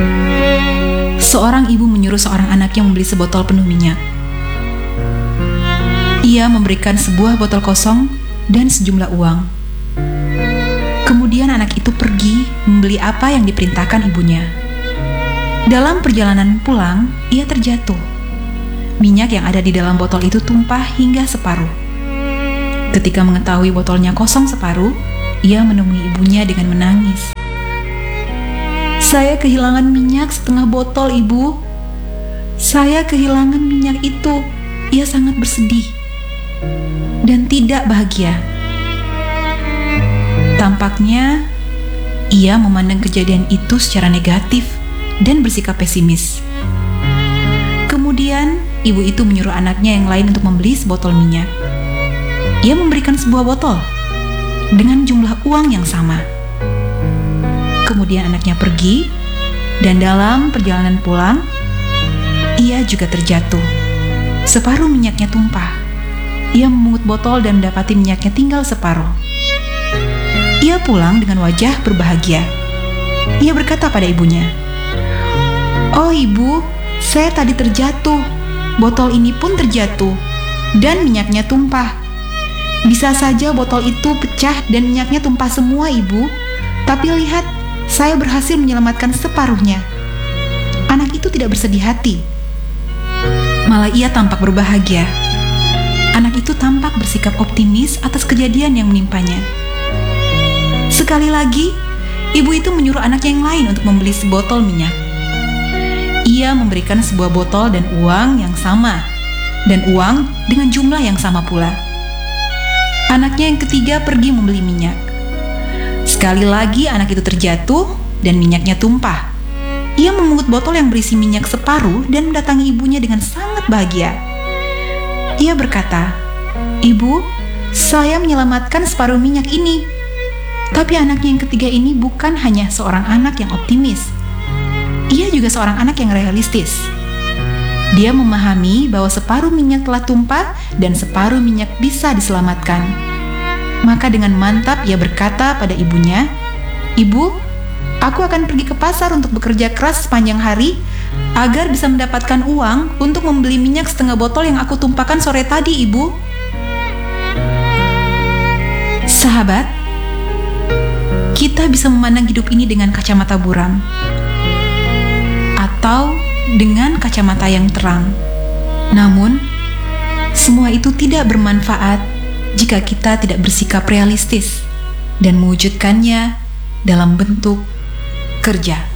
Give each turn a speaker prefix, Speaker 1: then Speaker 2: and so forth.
Speaker 1: Seorang ibu menyuruh seorang anaknya membeli sebotol penuh minyak. Ia memberikan sebuah botol kosong dan sejumlah uang. Kemudian anak itu pergi membeli apa yang diperintahkan ibunya. Dalam perjalanan pulang, ia terjatuh. Minyak yang ada di dalam botol itu tumpah hingga separuh. Ketika mengetahui botolnya kosong separuh, ia menemui ibunya dengan menangis. "Saya kehilangan minyak setengah botol, Ibu. Saya kehilangan minyak itu." Ia sangat bersedih dan tidak bahagia. Tampaknya ia memandang kejadian itu secara negatif dan bersikap pesimis. Kemudian, ibu itu menyuruh anaknya yang lain untuk membeli sebotol minyak. Ia memberikan sebuah botol dengan jumlah uang yang sama. Kemudian anaknya pergi, dan dalam perjalanan pulang, ia juga terjatuh. Separuh minyaknya tumpah. Ia memungut botol dan mendapati minyaknya tinggal separuh. Ia pulang dengan wajah berbahagia. Ia berkata pada ibunya, "Oh ibu, saya tadi terjatuh. Botol ini pun terjatuh, dan minyaknya tumpah. Bisa saja botol itu pecah dan minyaknya tumpah semua, Ibu. Tapi lihat, saya berhasil menyelamatkan separuhnya." Anak itu tidak bersedih hati. Malah ia tampak berbahagia. Anak itu tampak bersikap optimis atas kejadian yang menimpanya. Sekali lagi, ibu itu menyuruh anaknya yang lain untuk membeli sebotol minyak. Ia memberikan sebuah botol dan uang yang sama, dan uang dengan jumlah yang sama pula. Anaknya yang ketiga pergi membeli minyak. Sekali lagi anak itu terjatuh dan minyaknya tumpah. Ia memungut botol yang berisi minyak separuh dan mendatangi ibunya dengan sangat bahagia. Ia berkata, "Ibu, saya menyelamatkan separuh minyak ini." Tapi anaknya yang ketiga ini bukan hanya seorang anak yang optimis. Ia juga seorang anak yang realistis. Dia memahami bahwa separuh minyak telah tumpah dan separuh minyak bisa diselamatkan. Maka dengan mantap ia berkata pada ibunya, "Ibu, aku akan pergi ke pasar untuk bekerja keras sepanjang hari agar bisa mendapatkan uang untuk membeli minyak setengah botol yang aku tumpahkan sore tadi, Ibu." Sahabat, kita bisa memandang hidup ini dengan kacamata buram atau dengan kacamata yang terang. Namun, semua itu tidak bermanfaat jika kita tidak bersikap realistis dan mewujudkannya dalam bentuk kerja.